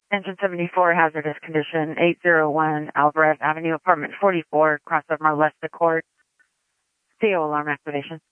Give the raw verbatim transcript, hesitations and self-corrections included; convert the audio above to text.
Engine seventy-four, hazardous condition, eight oh one Alvarez Avenue, apartment forty-four, crossover Molesta Court. C O alarm activation.